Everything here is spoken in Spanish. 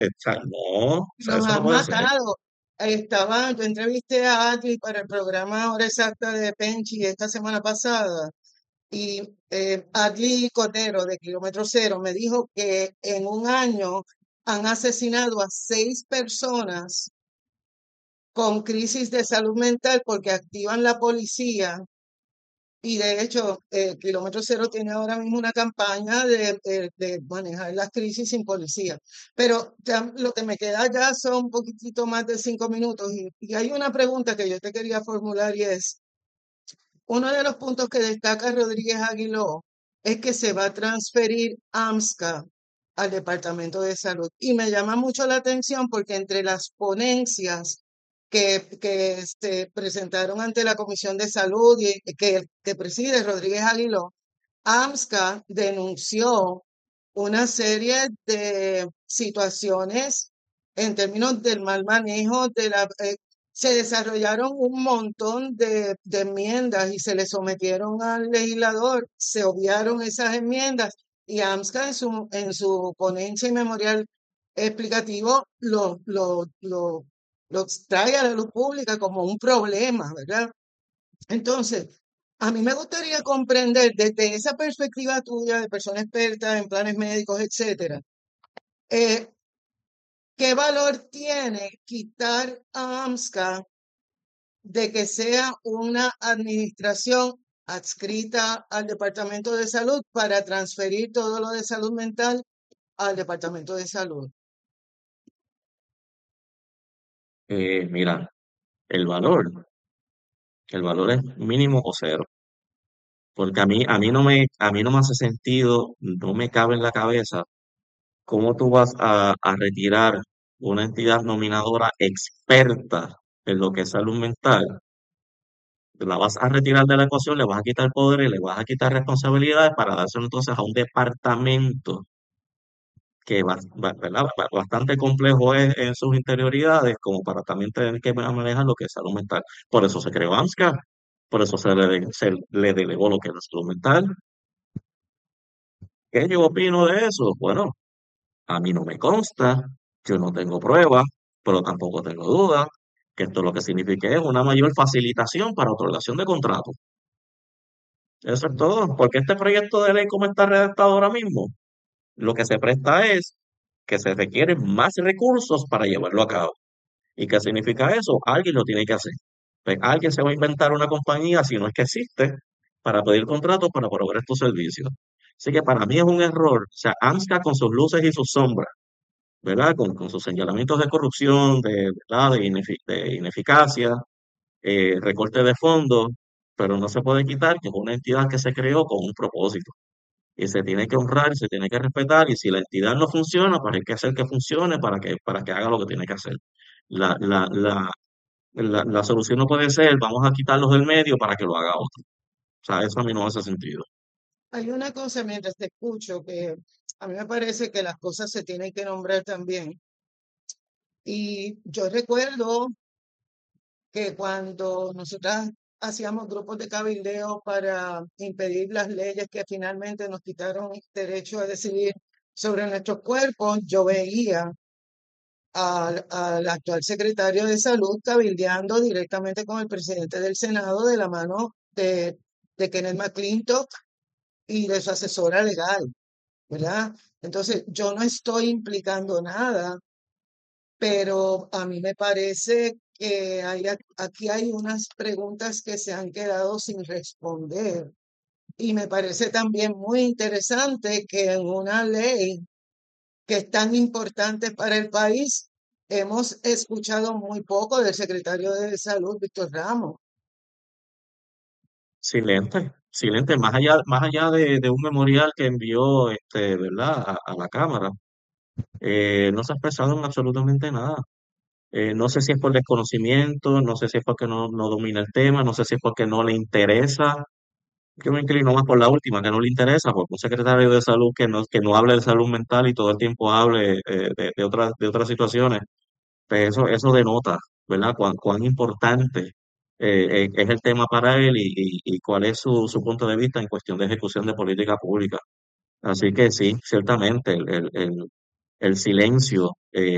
no, o sea, Los eso no han puede ser. matado. Yo entrevisté a Adri para el programa Hora Exacta de Penchi esta semana pasada y Adri Cotero de Kilómetro Cero me dijo que en un año han asesinado a 6 personas con crisis de salud mental porque activan la policía. Y de hecho, Kilómetro Cero tiene ahora mismo una campaña de manejar las crisis sin policía. Pero ya lo que me queda ya son un poquitito más de 5 minutos. Y hay una pregunta que yo te quería formular y es, uno de los puntos que destaca Rodríguez Aguiló es que se va a transferir AMSCA al Departamento de Salud. Y me llama mucho la atención porque entre las ponencias que se presentaron ante la Comisión de Salud y que preside Rodríguez Aguiló, AMSCA denunció una serie de situaciones en términos del mal manejo se desarrollaron un montón de enmiendas y se le sometieron al legislador, se obviaron esas enmiendas y AMSCA en su ponencia y memorial explicativo lo trae a la luz pública como un problema, ¿verdad? Entonces, a mí me gustaría comprender desde esa perspectiva tuya de persona experta en planes médicos, etcétera, eh, ¿qué valor tiene quitar a AMSCA de que sea una administración adscrita al Departamento de Salud para transferir todo lo de salud mental al Departamento de Salud? Mira, el valor, el valor es mínimo o cero. Porque a mí no me hace sentido, no me cabe en la cabeza cómo tú vas a retirar una entidad nominadora experta en lo que es salud mental, la vas a retirar de la ecuación, le vas a quitar poder y le vas a quitar responsabilidades para dárselo entonces a un departamento que ¿verdad? Bastante complejo es en sus interioridades como para también tener que manejar lo que es salud mental. Por eso se creó AMSCA, por eso se le delegó lo que es la salud mental. ¿Qué yo opino de eso? Bueno, a mí no me consta, yo no tengo pruebas, pero tampoco tengo dudas, que esto lo que significa es una mayor facilitación para otorgación de contratos. Eso es todo, porque este proyecto de ley, como está redactado ahora mismo, lo que se presta es que se requieren más recursos para llevarlo a cabo. ¿Y qué significa eso? Alguien lo tiene que hacer. Pues alguien se va a inventar una compañía, si no es que existe, para pedir contratos para proveer estos servicios. Así que para mí es un error. O sea, AMSCA con sus luces y sus sombras, ¿verdad? Con sus señalamientos de corrupción, ¿verdad? De ineficacia, recorte de fondos, pero no se puede quitar que es una entidad que se creó con un propósito. Y se tiene que honrar, se tiene que respetar, y si la entidad no funciona, pues hay que hacer que funcione para que haga lo que tiene que hacer. La, la, la, la solución no puede ser, vamos a quitarlos del medio para que lo haga otro. O sea, eso a mí no hace sentido. Hay una cosa mientras te escucho que a mí me parece que las cosas se tienen que nombrar también. Y yo recuerdo que cuando nosotras hacíamos grupos de cabildeo para impedir las leyes que finalmente nos quitaron el derecho a decidir sobre nuestros cuerpos, yo veía al actual secretario de Salud cabildeando directamente con el presidente del Senado de la mano de Kenneth McClintock y de su asesora legal, ¿verdad? Entonces, yo no estoy implicando nada, pero a mí me parece que aquí hay unas preguntas que se han quedado sin responder. Y me parece también muy interesante que en una ley que es tan importante para el país, hemos escuchado muy poco del secretario de Salud, Víctor Ramos. Silente, silente, más allá de un memorial que envió, ¿verdad? A la Cámara, no se ha expresado en absolutamente nada. No sé si es por desconocimiento, no sé si es porque no domina el tema, no sé si es porque no le interesa. Yo me inclino más por la última, que no le interesa, porque un secretario de salud que no hable de salud mental y todo el tiempo hable de otras situaciones, pues eso denota, ¿verdad? Cuán importante es el tema para él y cuál es su punto de vista en cuestión de ejecución de política pública. Así que sí, ciertamente el silencio